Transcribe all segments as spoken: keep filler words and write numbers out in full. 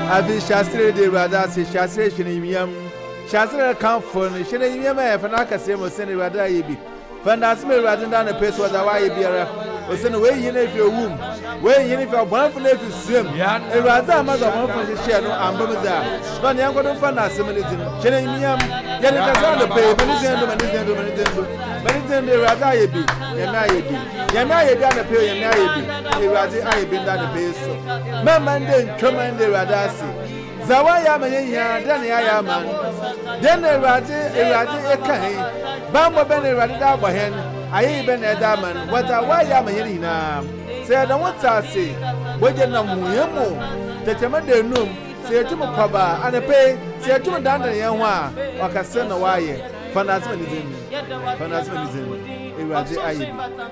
Abi Shastre de Rada, Shastre Shinimium, Shastre Comfort, Shinimium, Fanaka Semo, Send Rada Yibi. Fandasme rather than a place where the way beer was in a way you know if your womb. Where you if your one for if you swim. A rather mother one for the share no ambassador. But the uncle of Fanasimilism, Shinimium, Yanaka the pay, Manizendo, Manizendo, Manizendo, Manizendo, Rada Yibi, Yamayibi, Yamayibi, and the pay, Yamayibi, a Razi I have been done a peso. Mamma then, Command the Radasi. Zawaya Maya, Danny Ayaman. Then a Razi, a Razi, a kind. Bamba Benny Radida Bahen, I even a diamond, what a wire Mayina. Said, I want to say, what you know, Mumu, the Tamade Noom, say to Mukaba, and a pay, say to Danda Yawa, or Cassana Wire, Fanasmanism, Fanasmanism, Razi Ayi.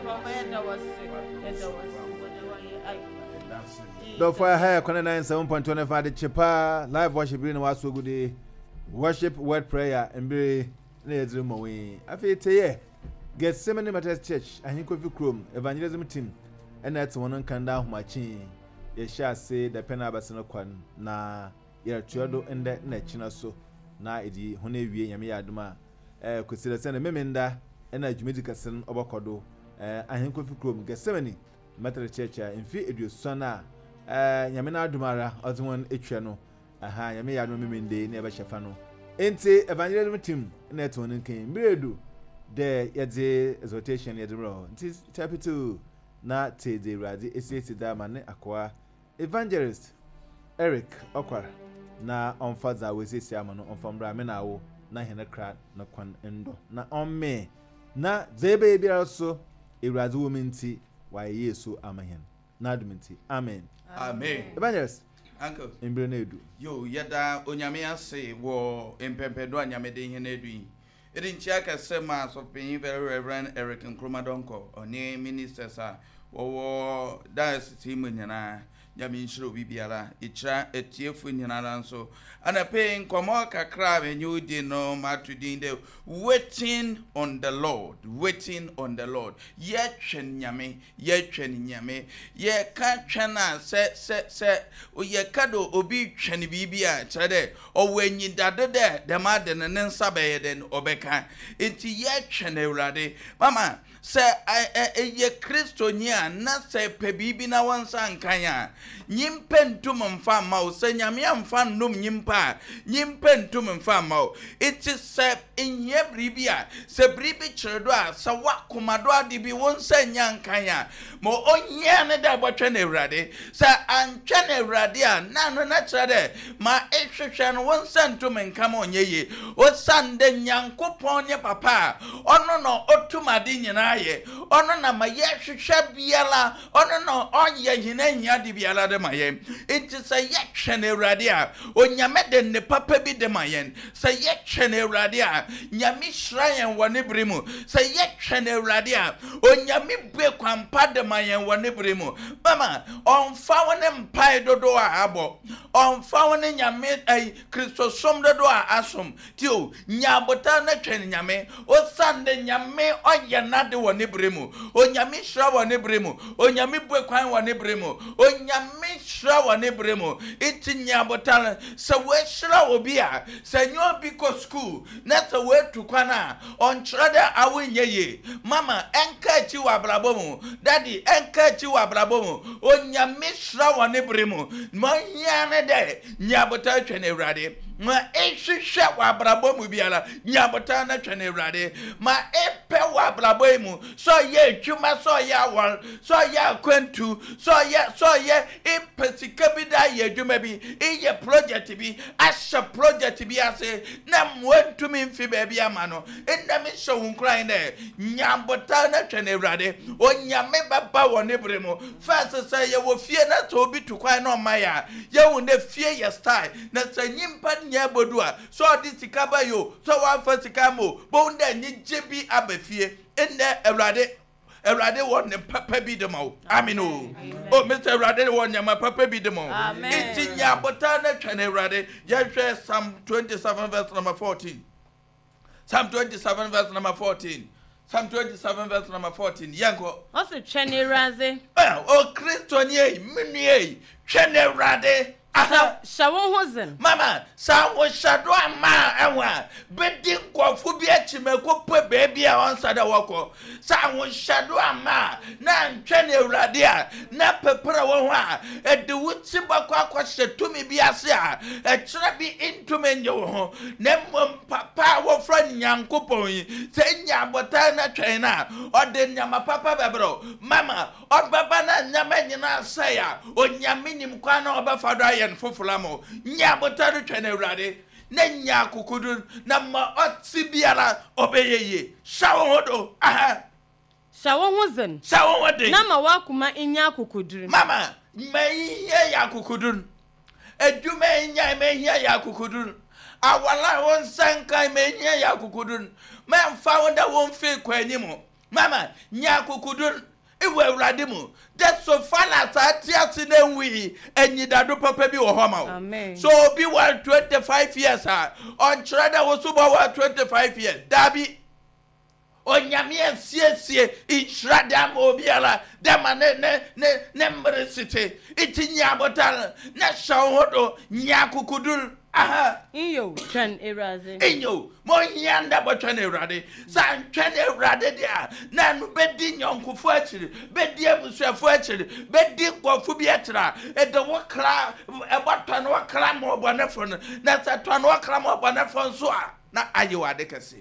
Though for a higher Conana seven point two five the Chepa, live worship in was so good. Worship, word prayer, and be. Let's room away. I feel to get Seminary Methodist Church, and you could be chrome, evangelism team, and that's one can down my chin. You shall say the penabasino quan, na your tuado and that netchina so. Na idi, Honevi, Yami Aduma, eh, consider send a memenda, and a medical son of Okodo, eh, and you could be chrome, get Seminary Methodist Church, in fee edu sona, eh, Yamina Dumara, as one etriano, aha, Yami Adum day, never shafano. Ente evangelism team net one came bredu de yede exhortation yede bro nti chapter two na te de radi eseti da mane akwa evangelist Eric Okwara na onfaza we sesi amano onfambra me na wo na hene kra na kwan endo na onme na zebe bia also eradi wo minti wa yesu amahen na duminti amen amen evangelist Uncle Imbrenedu. Yo, yada onyame say wo empempedo anyame de hene edu. Edin chiaka sema so pin very reverend Eric Nkromadonko oni ministers a wo diocese mu nyana nyame nshiro bibiara ichira etiefu nyana nso ana paying komo kakra benyu di no matudin de waiting on the Lord, waiting on the Lord. Ye twen nyame, ye twen nyame, ye ka twena se se se o ye kado obi twen bibia chede o wenyi dade de de ma de ne nsa be den obeka enti ye twen Awurade mama se ye Kristo nya na se pe bibi na wansa nkanya nyimpe ntum mfa ma o se nyame amfa nnum nyimpa nyimpe ntum mfa ma o it is se inye bribia se bribi chredo a se wakomado ade bi wonsa nya nkanya mo onye ne da botwe na Awurade se antwe na Awurade a na no na chrede ma ehwehwe no wonsa ntum nka ma onye ye o sande nyankopon ne papa ono no otumade nyina ye ono na ma ye hwehwe biala ono no onye hina nya de biala de ma ye it is a ye hwe na Awurade a onyame de ne papa bi de ma ye se ye hwe na Awurade a nyame hrayen wone brimu se ye hwe na Awurade a onyame be kwampa de ma ye wone brimu mama onfa wone mpai dodo a abo onfa wone nyame ai Kristo som dodo a asom tio nyabota na twen nyame o sande nyame oye na de wone brimu onyame hra wone brimu onyame be kwan wone brimu onyame hra wone brimu iti nyabota se we hra obi a se nyo bi ko school na se we tu kwana on trada awunye ye mama enka chi wa brabomu daddy enka chi wa brabomu onyame hra wone brimu mo hia ne de nyabota twen Awurade ma ehwehwe wa brabomu biara nyabota na twen Awurade ma epe wa brabomu so ye twuma so ye awal so ye kwantu so ye so ye ipesika bi da ye dwuma bi iye project bi asha project bi ase na mwentumi mfi baby amano enda mi so nkran ne nyambota na twen Awurade onyame baba wone bremo first say ye wo fie na to obi tukwan na omaya ye wo na fie ye style na sanyimpa nya bodua so di sikaba yo so wan fa sikamo bo nda nyi jebi abafie enda Awurade Awurade won ne papa bi de ma amen o Mister Awurade won nyama papa bi de ma iti nya bota na twen Awurade ye hwe Psalm twenty-seven verse number fourteen Psalm twenty-seven verse number fourteen Psalm twenty-seven verse number fourteen yanko o se twen Awurade o Kristo ni e mini e twen Awurade aha shawon hozen mama sa wo shado ama enwa bedi nkofo bi achimeko pe baby a on sada woko sa wo shado ama na ntwe na ewrade a na pepere wo ho a ede wuti bakwa akwahye tumi bi ase a e kire bi intume nje wo ho na mmom papa wo fra nyankopon yi se nya abota na twen na ode nyama papa bebro mama odbaba na nyama nyina ase ya onyame nim kwa na obafa do ayen fofulamo nya botaro twene urade na nya kukudu na ma otsi biara obeyeye shawo hodo aha shawo hozen shawo wode na ma wakuma inya kukudu mama mehiye ya kukudu edume nya mehiye ya kukudu awala won sankai mehiye ya kukudu memfa wonda won fe kwanimu mama nya kukudu iwe urade mu just so far as atiasi na nwi enyidado papa bi wo homa amen so bi wa twenty-five years ah on trada wo so wa twenty-five years dabi onyame asiesie intrada mo biara dama ne ne ne ne mresite itinya botal na shawodo nya kukudul aha inyo twen eraze inyo mo hianda bo twen erade san twen erade dia na no bedi nyonkofo akiri bedi abusuafo akiri bedi nkofo bi atira e de wo kra e botwa no kra mo bonefo na sa twa no kra mo bonefo so a na ayewade kase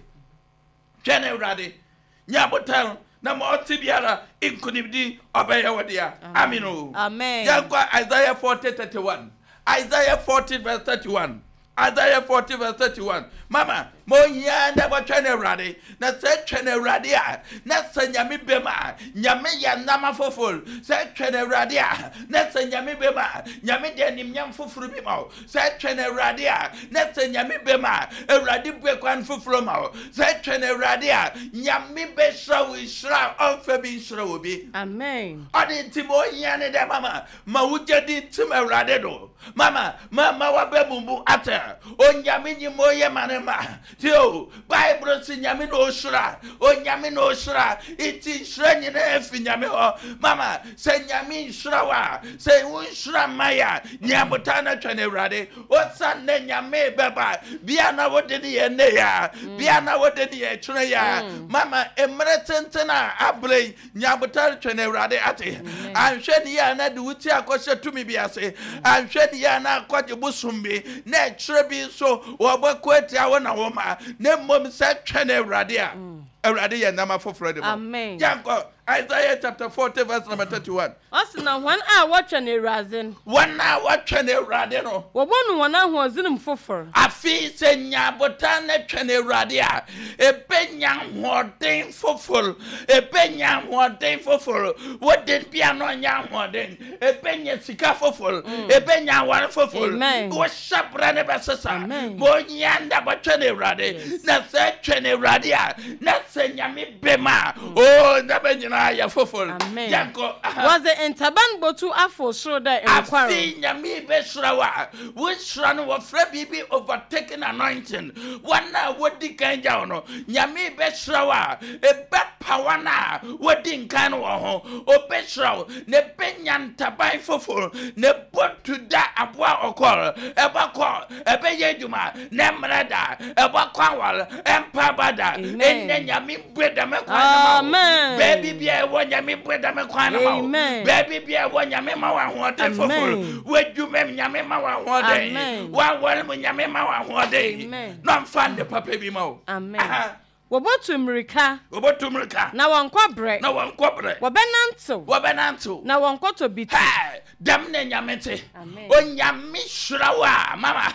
twen erade nya botal na mo tibiara inkunibdi obeye wodia amino amen yankwa Isaiah forty thirty-one Isaiah forty verse thirty-one Isaiah forty verse thirty-one mama mo yanda bo twene urade na se twene urade a na se nyame bema nyame ya nama fofol se twene urade a na se nyame bema nyame de nim nyam foforo bi ma se twene urade a na se nyame bema urade bwe kwan foforo ma se twene urade a nyame be shrawo shra onfa bi shrawo bi amen odi ntimo yane de mama ma wujedi ntim urade do mama mama wa be bumbu ata onyame nyimo ye manema tio bible si nyame no shra onyame no shra iti shra nyina efi nyame ho mama se nyame shra wa se won shra maya nyabota na twene urade osa ne nyame beba bia na wode ne ye ne ya bia na wode ne ye twene ya mama emre tentena abre nyabota twene urade ate anhwe ne ya na de wuti akoshe tumi bi ase anhwe ne ya na akwaje busumbi na twere bi so wobakoti awo na wo ma ne mom se twene urade a urade ye nama foforo de mo amen yanko Isaiah chapter forty verse number thirty-one osina wan a watwen erazen wan a watwen urade no wobonu wana hozinum fofor afi se nyabota na twene urade a ebenya hoden foforo ebenya hoden foforo woden bia no nya hoden ebenya sika foforo ebenya wan foforo wo shapra ne besesa mo nyanda bo twene urade na se twene urade a na se nyame bema o na benya ya fofol yanko was the entaban botu afo so da enkwaro afi nyame be shrawa wo shra no wo fra bibi overtaken anointing wana wodi kanja no nyame be shrawa e be pawana wodi nkan wo ho obe shraw ne benya ntaban fofol ne botu da aboa okol e bakọ e be yeduma ne mrada e bakọ wal empa bada enne nyame breda me kwa na ma baby bia nyame breda me kwa na ma baby bia wo nyame ma wa hoden foforo wedwuma nyame ma wa hoden wa wal mu nyame ma wa hoden no mfa de papa bi ma o amen wobotu mrika wobotu mrika na wonkwa bre na wonkwa bre wobenanto wobenanto na wonkwa to biti dam ne nyame te o nyame shrawa mama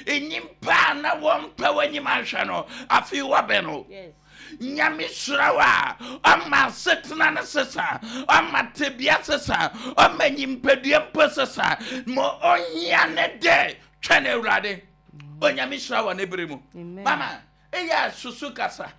enyimpa na wompa wanyima hwa no afi wabeno yes nyame shrawa amma setna na sesa amma tebia sesa amma nyimpedua posesa mo ohia ne de twene urade o nyame shrawa ne bremu mama eya susu kasa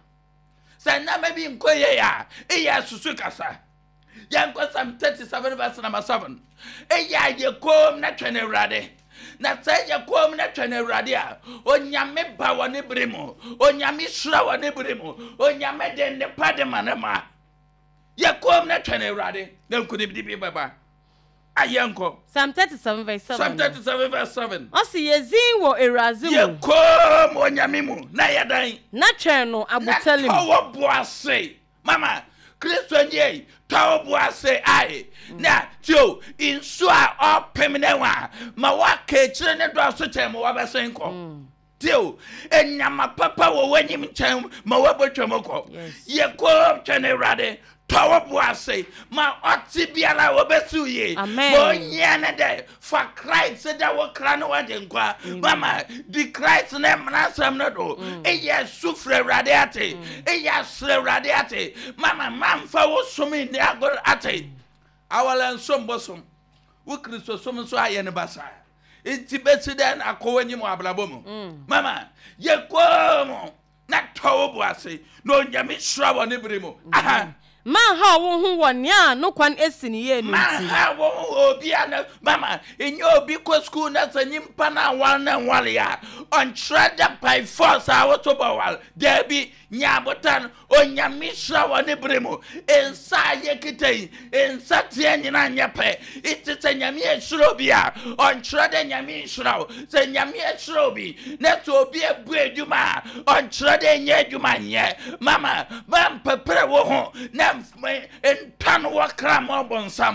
sa nyame bi nkoye ya eya susu kasa yanko Psalm thirty-seven verse number seven eya ye kom na twene urade na tsaye kom na twene urade a onyame ba wone bremu onyame shra wone bremu onyame de ne pade manema ye kom na twene urade na nkuni bi baba ayenko Psalm thirty-seven verse seven. Psalm thirty-seven verse seven. Osi yezin wo erazimu. Ye kom onyamimu na yadan. Na twen no abotalimu. Na tawo boase. Mama, Christian ye, tawo boase ai. Na tio insu a opemne wa. Ma wa kechire ne do so chem wa besen ko. Tio enyama papa wo wanyim chem ma wa botwem ko. Ye kom twene rade. Tawo boase ma oti biara obesu ye mo nyane de for Christ that wo kra no wade nkwa mama the Christ na mnasam no do e ye sufre rade ate e ye sre rade ate mama mamfa wo sumi ne agor ate awala nsom bosom wo Kristo som so aye ne basa enti besi den akowani mo ablabom mama ye komo na tawo boase no nyame sra wo ne brimo aha Ma ha wo hu wonya no kwan esini ye no ma ha wo obi ana mama enye obi ko school na sanyimpa na wan na nwale ya on trade by force a wo to bawal there be nyabotan onyame hra wo ne bremo ensa ye kitai ensa tie nyina nyepe itete nyame ehro bi a on trade nyame hra se nyame ehro bi na to obi ebu eduma on trade nye eduma nye mama bam pepere wo ho na entan wakra mo bonsam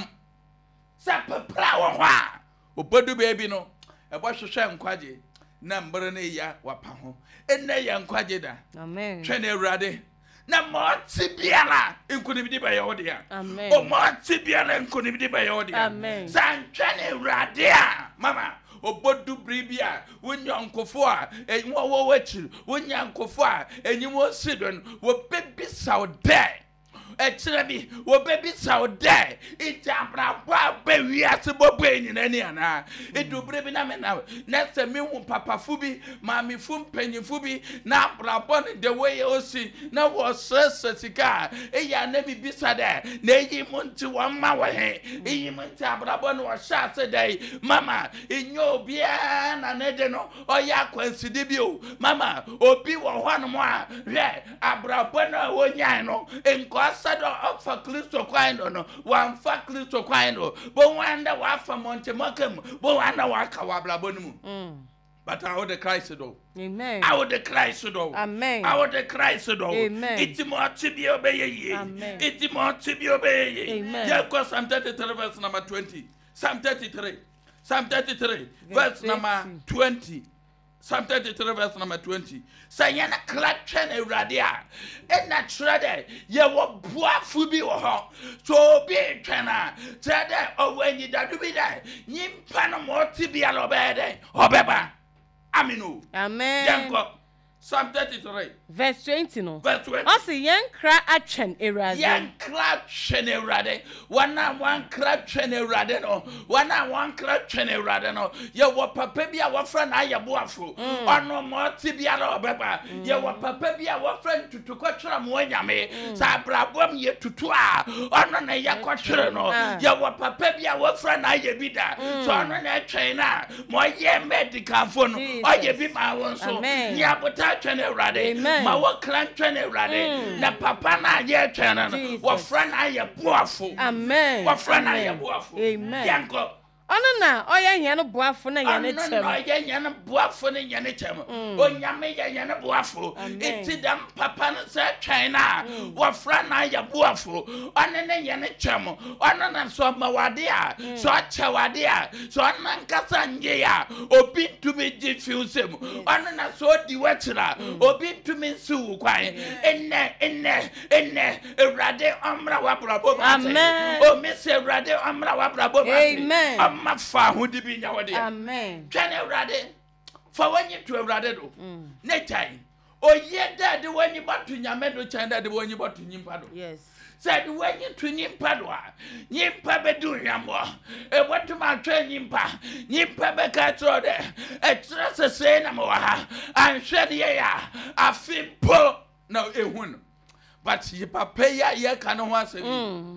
sa pepra wo ho a obodu baby no e bo hwehwe nkwaje na mbere ne ya wapa ho enne ya nkwaje da amen twene awurade na mo tibiara nkunibidi ba ye wode a amen o mo tibiara nkunibidi ba ye wode a amen san twene awurade a mama obodu bribia wonyankofo a enwo wo wachi wonyankofo a enyimo sidon wo bebisa ode Etremi, wo baby saw die. It abra ba wi ase bobo nyina ni ana. Edu brebi na me na. Na se me hu papa fubi, mami fum penyifu bi na abra bon the way o si na wo sese sika. E ya na bi bisa de. Na yi munti wo ma wo he. E yi munti abra bon wo sha se dai. Mama, enyo bia na ne de no. O ya kwansidi bi o. Mama, obi wo ho no mo a. Hwe abra bon wo nyan no. Enko Sado up for Christo Quino, no one for Christo Quino, but wonder what for Monte Mockham, but wonder what Kawabla Bonum. But I would the Christ do. Amen. I would the Christ do. Amen. I would the Christ do. Amen. It's more to be obeyed. Amen. It's more to be obeyed. Amen. Yeah, because Psalm thirty-three, verse number twenty. Psalm thirty-three. Psalm thirty-three, verse number twenty. Psalm thirty-three, verse number twenty. Sayana klatchen e radia. And na trade, ye wo boafu bi wo ho. So be twena. Trade o wenyi dadu bi dai. Nyimpa no mo ti bi alobede. Obeba. Aminu. Amen. Yanko. Psalm thirty-three. Verse twenty no. Verse twenty. Osi yen kra atwen erazi. Yen kra twen erade. Wana wan kra twen erade no. Wana wan kra twen erade no. Ye wo papa bi a wo fra na ye boafo. Ono mo ti bi ala obeba. Ye wo papa bi a wo fra tutu ko twera mo anyame. Sa brabom ye tutu a. Ono na ye ko twere no. Ye wo papa bi a wo fra na ye bi da. So ono na twen na mo ye medical fo no. O ye bi ma won so. Nya bota twen erade. Ma wo kran twen erade na papa na ye twen no wo fra na ye boafo amen wo fra na ye boafo amen yanko ono na oya hia no boafo na ye ne chem ono na oya hia no boafo na ye ne chem onyame ye hia no boafo iti dam papa no se twen na wo fra na ye boafo ono na ye ne chem ono na so mawade a so achewade a so nankasa nge ya obi tumi diffuse mu ono na so di wachira obi tumi nsu kwan enne enne enne ewrade omra wa brabo amen o mese ewrade omra wa brabo amen ma fa hudi bi nya wode amen twene ewrade fa wanyi to ewrade do ne tai oye da de wanyi batu nyame do chan da de wanyi batu nyimpa do yes said wanyi to nyimpa do a nyimpa be du nyambo e botu ma twa nyimpa nyimpa be ka tro de e tra se na mo ha an hwe de ya afipo na ehun but ye papa ya ye ka no ho asemi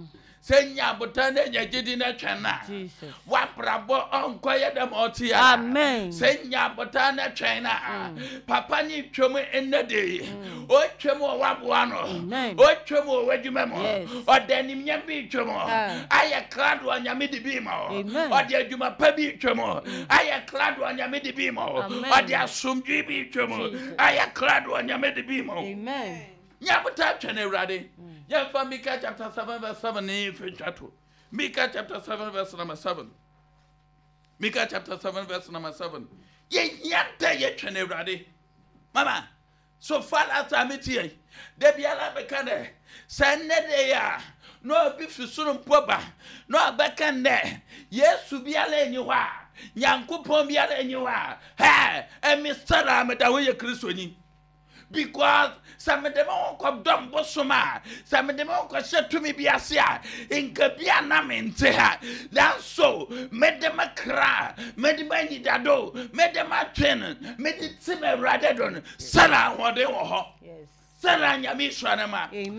senya botane nya gidi na twena Jesus wa brabo onkoye dem otia amen senya botane twena papa ni twom enade o twom o waboa no o twom o wadwuma mo o danim nya bi twom aye klado anyame de bi ma o de adwuma pa bi twom aye klado anyame de bi ma o de asomdwi bi twom aye klado anyame de bi ma o amen nya bota twena urade ya fa Micah chapter seven verse seven ni fitwato Micah chapter seven verse number seven Micah chapter seven verse number seven ye yanta ye twena urade mama so far as amiti de biala be kane sanede ya no bi fisuru mpoba no abeka ne yesu biala enyi hwa nyankopon biala enyi hwa ha emi sara ameda wo ye kristoni because some of them come down bosoma some of them come set to me biasia in kabia na mente ha dan so made them cry made them ni dado made them train made it seem rather don sala ho de ho yes sala nyami swanama